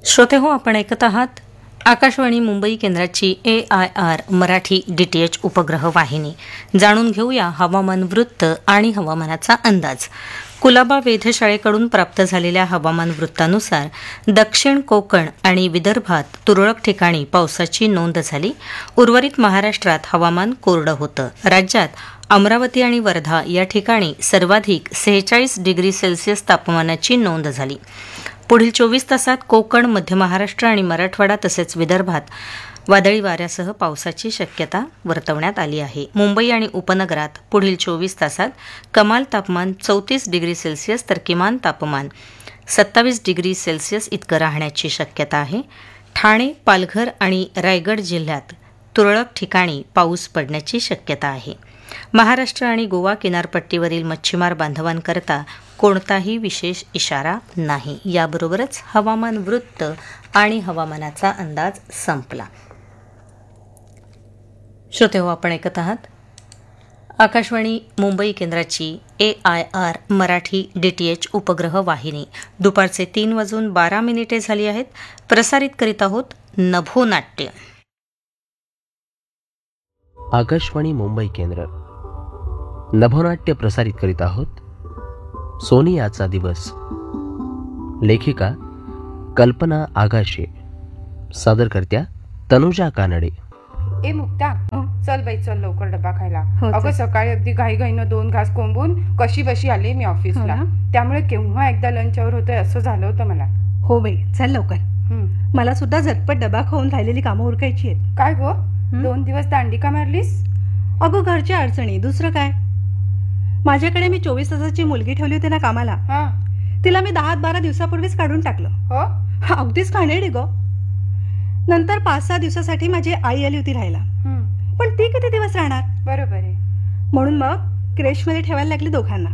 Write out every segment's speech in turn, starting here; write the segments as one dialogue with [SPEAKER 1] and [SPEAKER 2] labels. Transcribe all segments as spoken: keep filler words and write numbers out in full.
[SPEAKER 1] श्रोते हो, आपण ऐकत आहात आकाशवाणी मुंबई केंद्राची ए I R Marathi D T H उपग्रह वाहिनी. जाणून घेऊया हवामान वृत्त आणि हवामानाचा अंदाज. कुलाबा वेधशाळेकडून प्राप्त झालेल्या हवामान वृत्तानुसार दक्षिण कोकण आणि विदर्भात तुरळक ठिकाणी पावसाची नोंद झाली. उर्वरित महाराष्ट्रात हवामान कोरडं होतं. राज्यात अमरावती आणि वर्धा या ठिकाणी सर्वाधिक सेहेचाळीस डिग्री सेल्सिअस तापमानाची नोंद झाली. पुढील चोवीस तासात कोकण, मध्य महाराष्ट्र आणि मराठवाडा तसेच विदर्भात वादळी वाऱ्यासह पावसाची शक्यता वर्तवण्यात आली आहे. मुंबई आणि उपनगरात पुढील चोवीस तासात कमाल तापमान चौतीस डिग्री सेल्सिअस तर किमान तापमान सत्तावीस डिग्री सेल्सिअस इतकं राहण्याची शक्यता आहे. ठाणे, पालघर आणि रायगड जिल्ह्यात तुरळक ठिकाणी पाऊस पडण्याची शक्यता आहे. महाराष्ट्र आणि गोवा किनारपट्टीवरील मच्छीमार बांधवांकरता कोणताही विशेष इशारा नाही. याबरोबरच हवामान वृत्त आणि हवामानाचा अंदाज संपला. श्रोते हो, आपण ऐकत आहात आकाशवाणी मुंबई केंद्राची ए I R Marathi D T H उपग्रह वाहिनी. दुपारचे तीन वाजून बारा मिनिटे झाली आहेत. प्रसारित करीत आहोत नभोनाट्य.
[SPEAKER 2] आकाशवाणी मुंबई केंद्र नभोनाट्य प्रसारित करीत आहोत. सोनियाचा दिवस. लेखिका कल्पना आगाशे. सादरकर्त्या तनुजा कानडे.
[SPEAKER 3] ए मुक्ता, चल बाई चल लवकर डबा खायला. अगं सकाळी अगदी घाई घाईनं दोन घास कोंबून कशी बशी आले मी ऑफिसला. त्यामुळे केव्हा एकदा लंचवर होतंय असं झालं होतं मला.
[SPEAKER 4] हो बाई, चल लवकर. मला सुद्धा झटपट डबा खाऊन राहिलेली कामं उरकायची आहेत.
[SPEAKER 3] काय गो, दोन दिवस दांडी का मारलीस?
[SPEAKER 4] अगं घरच्या अडचणी, दुसरं काय. माझ्याकडे मी चोवीस तासाची मुलगी ठेवली होती ना कामाला, तिला मी दहा बारा दिवसापूर्वीच काढून टाकलं. हो, अगदीच खाणेडी ग. नंतर पाच सहा दिवसासाठी माझी आई आली होती राहायला. पण ती किती दिवस राहणार? बरोबर आहे. म्हणून मग क्रेशमध्ये ठेवायला लागली दोघांना.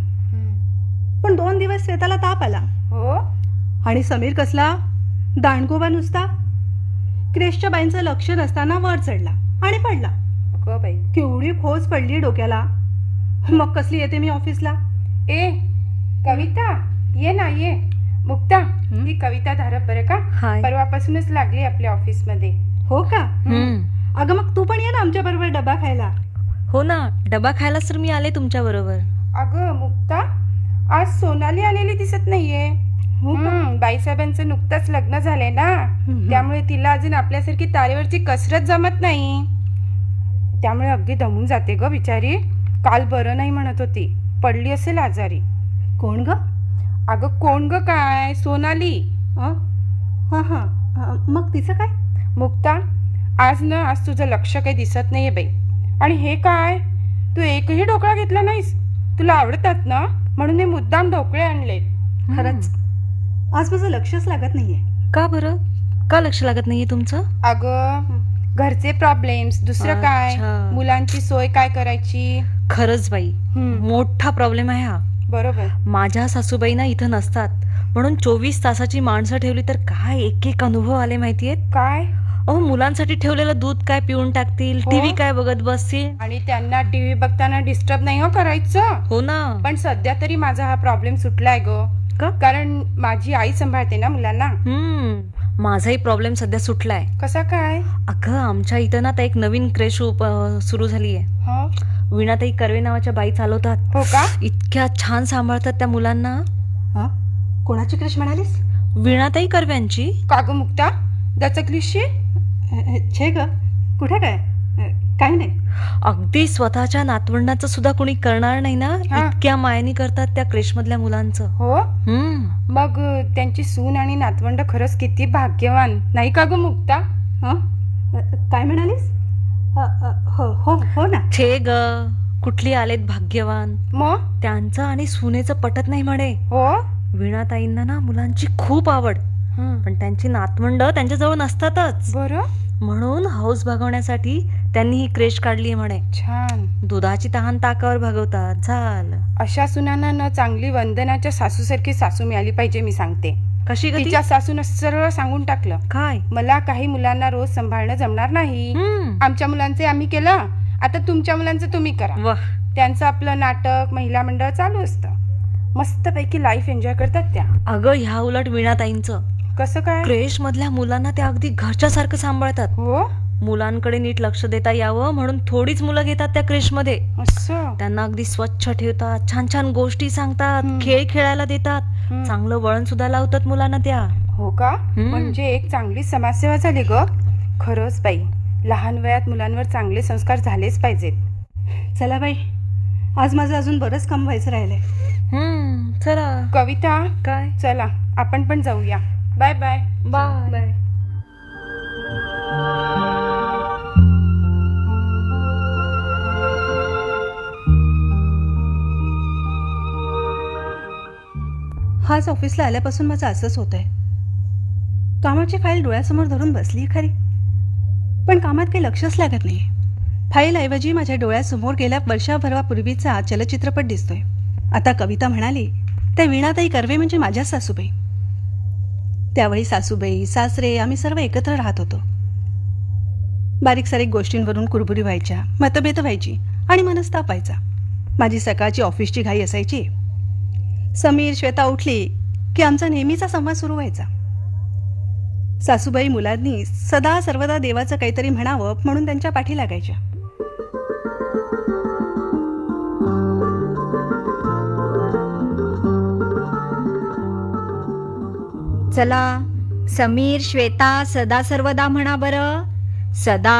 [SPEAKER 4] पण दोन दिवस श्वेताला ताप आला. हो, आणि समीर कसला दांडगोबा नुसता. क्रेशच्या बाईंचं लक्ष नसताना वर चढला आणि पडला. बाई, केवढी खोच पडली डोक्याला. मग कसली येते मी ऑफिसला.
[SPEAKER 3] ए कविता, ये ना ये. मुक्ता, ही कविता धारप बरं का, परवापासूनच लागली आपल्या ऑफिस मध्ये.
[SPEAKER 4] हो का? अगं मग तू पण ये ना आमच्या बरोबर डबा खायला.
[SPEAKER 5] हो ना, डबा खायलाच तर मी आले तुमच्या बरोबर.
[SPEAKER 3] अगं मुक्ता, आज सोनाली आलेली दिसत नाहीये. बाईसाहेबांचं नुकतंच लग्न झालंय ना, त्यामुळे तिला अजून आपल्यासारखी तारेवरची कसरत जमत नाही. त्यामुळे अगदी दमून जाते ग बिचारी. काल बरं नाही म्हणत होती, पडली असेल आजारी.
[SPEAKER 4] कोण ग?
[SPEAKER 3] अगं कोण ग काय, सोनाली.
[SPEAKER 4] हा हा, मग तिचं काय?
[SPEAKER 3] मुक्ता, आज ना आज तुझं लक्ष काही दिसत नाहीये बाई. आणि हे काय, तू एकही ढोकळा घेतला नाहीस? तुला आवडतात ना, म्हणून मी मुद्दाम ढोकळे आणले.
[SPEAKER 4] खरंच आज माझं लक्षच लागत नाहीये.
[SPEAKER 5] का बरं? का लक्ष लागत नाहीये तुमचं?
[SPEAKER 3] अगं घरचे प्रॉब्लेम्स, दुसरं काय. मुलांची सोय काय करायची.
[SPEAKER 5] खरंच बाई, मोठा प्रॉब्लेम आहे हा.
[SPEAKER 3] बरोबर.
[SPEAKER 5] माझ्या सासूबाई ना इथं नसतात, म्हणून चोवीस तासाची माणसं ठेवली तर काय एक एक अनुभव आले माहितीयेत.
[SPEAKER 3] काय?
[SPEAKER 5] अहो, मुलांसाठी ठेवलेलं दूध काय पिऊन टाकतील, टीव्ही काय बघत बसतील.
[SPEAKER 3] आणि त्यांना टीव्ही बघताना डिस्टर्ब नाही हो करायचं.
[SPEAKER 5] हो ना.
[SPEAKER 3] पण सध्या तरी माझा हा प्रॉब्लेम सुटलाय ग, कारण माझी आई सांभाळते ना मुलांना.
[SPEAKER 5] हम्म माझाही प्रॉब्लेम सध्या सुटलाय.
[SPEAKER 3] कसा काय?
[SPEAKER 5] अगं आमच्या इथं ना आता एक नवीन क्रेश सुरू झाली आहे. वीणाताई कर्वे नावाच्या बाई चालवतात.
[SPEAKER 3] हो का?
[SPEAKER 5] इतक्या छान सांभाळतात त्या मुलांना.
[SPEAKER 4] कोणाची क्रेश म्हणालीस?
[SPEAKER 5] वीणाताई कर्व्यांची.
[SPEAKER 3] का ग मुक्ता, दचकलीशी?
[SPEAKER 4] छे ग, कुठे काय? काही नाही.
[SPEAKER 5] अगदी स्वतःच्या नातवंडाचं सुद्धा कोणी करणार नाही ना, इतक्या मायनी करतात त्या क्रेश मधल्या मुलांचं.
[SPEAKER 3] हो. मग त्यांची सून आणि नातवंड खरंच किती भाग्यवान, नाही का ग मुक्ता?
[SPEAKER 4] काय म्हणालीस? हो हो हो ना.
[SPEAKER 5] छे ग, कुठली आलेत भाग्यवान.
[SPEAKER 3] मग
[SPEAKER 5] त्यांचं आणि सुनेचं पटत नाही म्हणे.
[SPEAKER 3] हो.
[SPEAKER 5] वीणाताईंना ना मुलांची खूप आवड, पण त्यांची नातवंड त्यांच्याजवळ नसतातच.
[SPEAKER 3] बरं.
[SPEAKER 5] म्हणून हौस भागवण्यासाठी त्यांनी ही क्रेश काढली म्हणे.
[SPEAKER 3] छान.
[SPEAKER 5] दुधाची तहान ताकावर भागवतात. झालं.
[SPEAKER 3] अशा सुनांना न चांगली वंदनाच्या सासूसारखी सासू मिळाली पाहिजे. मी सांगते.
[SPEAKER 5] कशी?
[SPEAKER 3] तिच्या सासून सरळ सांगून टाकलं,
[SPEAKER 5] काय?
[SPEAKER 3] मला काही मुलांना रोज सांभाळणं जमणार नाही. आमच्या मुलांचे आम्ही केलं, आता तुमच्या मुलांचं तुम्ही करा. त्यांचं आपलं नाटक, महिला मंडळ चालू असतं. मस्तपैकी लाईफ एन्जॉय करतात त्या.
[SPEAKER 5] अगं ह्या उलट वीणाताईंचं
[SPEAKER 3] कसं काय?
[SPEAKER 5] क्रेश मधल्या मुलांना त्या अगदी घरच्या सारखं सांभाळतात.
[SPEAKER 3] हो,
[SPEAKER 5] मुलांकडे नीट लक्ष देता यावं म्हणून थोडीच मुलं घेतात त्या क्रेश मध्ये.
[SPEAKER 3] असं.
[SPEAKER 5] त्यांना अगदी स्वच्छ ठेवतात, छान छान गोष्टी सांगतात, खेळ खेळायला देतात, चांगलं वळण सुद्धा लावतात मुलांना त्या.
[SPEAKER 3] हो का? म्हणजे एक चांगली समाजसेवा झाली ग. खरंच बाई, लहान वयात मुलांवर चांगले संस्कार झालेच पाहिजेत.
[SPEAKER 4] चला बाई, आज माझं अजून बरंच काम व्हायचं राहिलंय.
[SPEAKER 5] हम्म चला.
[SPEAKER 3] कविता,
[SPEAKER 5] काय?
[SPEAKER 3] चला आपण पण जाऊया. Bye bye.
[SPEAKER 5] Bye
[SPEAKER 4] bye. आज ऑफिसला आल्यापासून माझं असंच होत आहे. कामाची फाईल डोळ्यासमोर धरून बसली खरी, पण कामात काही लक्षच लागत नाही. फाईल ऐवजी माझ्या डोळ्यासमोर गेल्या वर्षाभरापूर्वीचा चलचित्रपट दिसतोय. आता कविता म्हणाली त्या वीणाताई कर्वे म्हणजे माझ्या सासूबाई. त्यावेळी सासूबाई सासरे आम्ही सर्व एकत्र राहत होतो. बारीक सारीक गोष्टींवरून कुरबुरी व्हायच्या, मतभेद व्हायची आणि मनस्ताप व्हायचा. माझी सकाळची ऑफिसची घाई असायची. समीर श्वेता उठली की आमचा नेहमीचा संवाद सुरू व्हायचा. सासूबाई मुलांनी सदा सर्वदा देवाचं काहीतरी म्हणावं म्हणून त्यांच्या पाठी लागायच्या.
[SPEAKER 6] चला समीर श्वेता सदा सर्वदा म्हणा बरं. सदा